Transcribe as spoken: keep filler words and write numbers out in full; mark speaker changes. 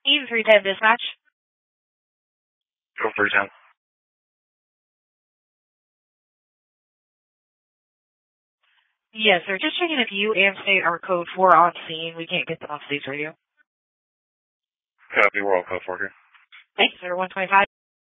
Speaker 1: Eve three ten dispatch.
Speaker 2: Go for ten.
Speaker 1: Yes, sir. Just checking if you and state are code four on scene. We can't get them on state's radio.
Speaker 2: Copy, we're all code four here.
Speaker 1: Thanks, sir. one twenty-five.